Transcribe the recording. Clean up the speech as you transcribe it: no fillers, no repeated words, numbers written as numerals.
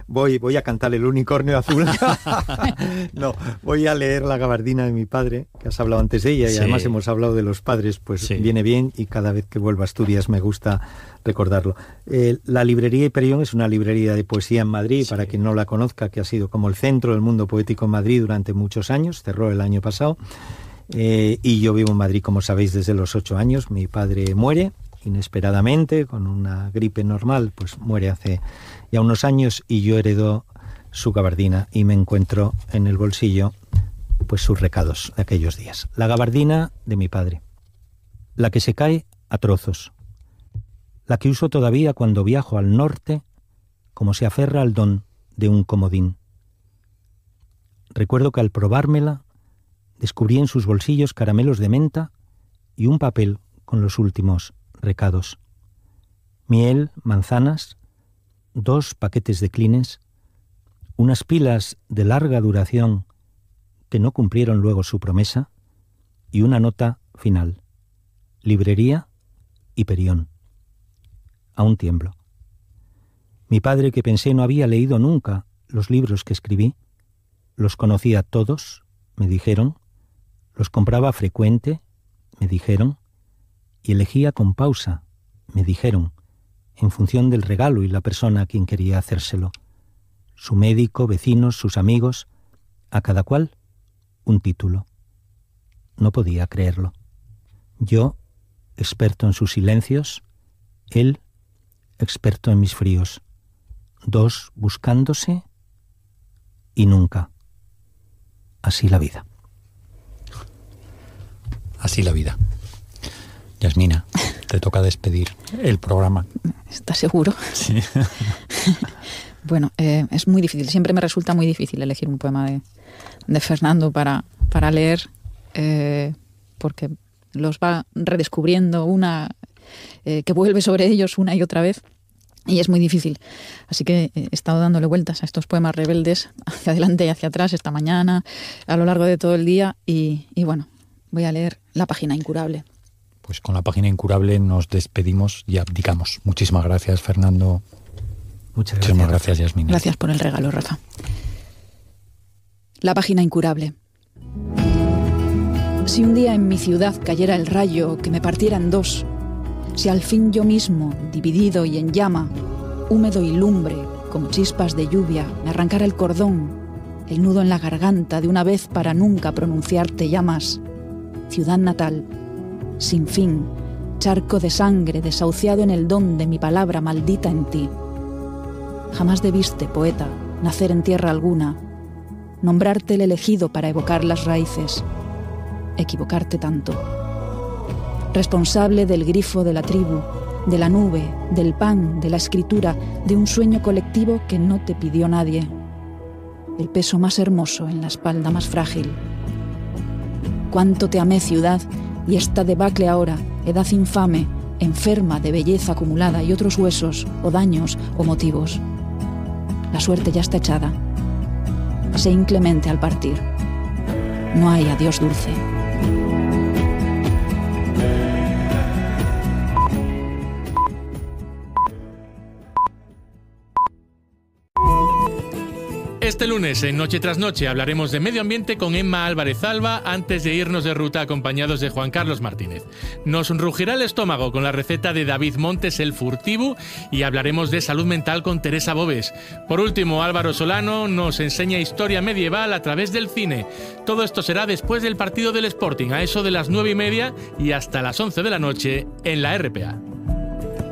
voy a cantar El unicornio azul. No, voy a leer La gabardina de mi padre, que has hablado antes de ella, y además hemos hablado de los padres, pues viene bien, y cada vez que vuelvo a Asturias me gusta recordarlo. La librería Hiperión es una librería de poesía en Madrid, para quien no la conozca, que ha sido como el centro del mundo poético en Madrid durante muchos años, cerró el año pasado, y yo vivo en Madrid, como sabéis, desde los 8 años. Mi padre muere inesperadamente, con una gripe normal, pues muere hace ya unos años, y yo heredo su gabardina y me encuentro en el bolsillo pues sus recados de aquellos días. La gabardina de mi padre, la que se cae a trozos, la que uso todavía cuando viajo al norte, como se aferra al don de un comodín. Recuerdo que al probármela descubrí en sus bolsillos caramelos de menta y un papel con los últimos recados. Miel, manzanas, 2 paquetes de Kleenex, unas pilas de larga duración que no cumplieron luego su promesa, y una nota final. Librería Hiperión. Aún tiemblo. Mi padre, que pensé no había leído nunca los libros que escribí, los conocía todos, me dijeron, los compraba frecuente, me dijeron, y elegía con pausa, me dijeron, en función del regalo y la persona a quien quería hacérselo. Su médico, vecinos, sus amigos, a cada cual un título. No podía creerlo. Yo, experto en sus silencios, él, experto en mis fríos. 2 buscándose y nunca. Así la vida. Así la vida. Yasmina, te toca despedir el programa. ¿Estás seguro? Sí. Bueno, es muy difícil. Siempre me resulta muy difícil elegir un poema de Fernando para leer, porque los va redescubriendo que vuelve sobre ellos una y otra vez, y es muy difícil. Así que he estado dándole vueltas a estos poemas rebeldes hacia adelante y hacia atrás esta mañana, a lo largo de todo el día, y bueno, voy a leer La página incurable. Pues con La página incurable nos despedimos y abdicamos. Muchísimas gracias, Fernando. Muchísimas gracias, Yasmina. Gracias por el regalo, Rafa. La página incurable. Si un día en mi ciudad cayera el rayo que me partiera en 2, si al fin yo mismo, dividido y en llama, húmedo y lumbre, como chispas de lluvia, me arrancara el cordón, el nudo en la garganta de una vez para nunca pronunciarte ya más, ciudad natal, sin fin, charco de sangre desahuciado en el don de mi palabra maldita en ti. Jamás debiste, poeta, nacer en tierra alguna, nombrarte el elegido para evocar las raíces, equivocarte tanto. Responsable del grifo de la tribu, de la nube, del pan, de la escritura, de un sueño colectivo que no te pidió nadie. El peso más hermoso en la espalda más frágil. Cuánto te amé, ciudad, y esta debacle ahora, edad infame, enferma de belleza acumulada y otros huesos, o daños, o motivos. La suerte ya está echada. Sé inclemente al partir. No hay adiós dulce. Este lunes, en Noche tras Noche, hablaremos de medio ambiente con Emma Álvarez Alba antes de irnos de ruta acompañados de Juan Carlos Martínez. Nos rugirá el estómago con la receta de David Montes, el furtivo, y hablaremos de salud mental con Teresa Bobes. Por último, Álvaro Solano nos enseña historia medieval a través del cine. Todo esto será después del partido del Sporting, a eso de las 9:30 y hasta las 11 de la noche en la RPA.